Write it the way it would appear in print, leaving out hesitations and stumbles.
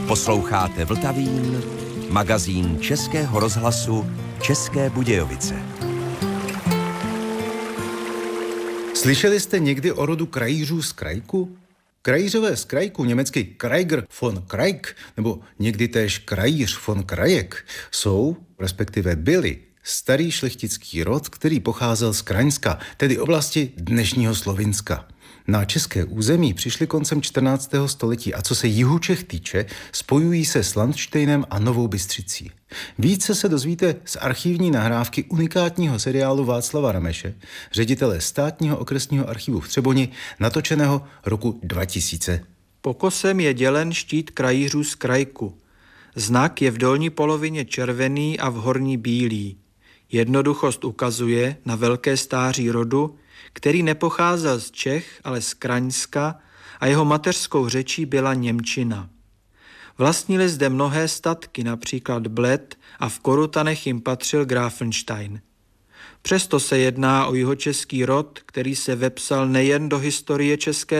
Posloucháte Vltavín, magazín Českého rozhlasu České Budějovice. Slyšeli jste někdy o rodu krajířů z Krajku? Krajířové z Krajku, německy Kraiger von Kraik, nebo někdy též krajíř von Krajek, jsou, respektive byli, starý šlechtický rod, který pocházel z Kraňska, tedy oblasti dnešního Slovinska. Na české území přišli koncem 14. století a co se jihu Čech týče, spojují se s Landštejnem a Novou Bystřicí. Více se dozvíte z archivní nahrávky unikátního seriálu Václava Rameše, ředitele Státního okresního archivu v Třeboni, natočeného roku 2000. Pokosem je dělen štít krajířů z Krajku. Znak je v dolní polovině červený a v horní bílý. Jednoduchost ukazuje na velké stáří rodu, který nepocházel z Čech, ale z Kraňska a jeho mateřskou řečí byla němčina. Vlastnili zde mnohé statky, například Bled, a v Korutanech jim patřil Grafenstein. Přesto se jedná o jihočeský rod, který se vepsal nejen do historie české